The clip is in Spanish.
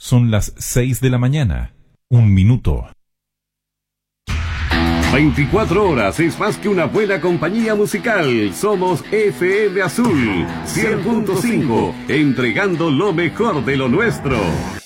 Son las 6 de la mañana. 1 minuto. 24 horas es más que una buena compañía musical. Somos FM Azul 100.5, entregando lo mejor de lo nuestro.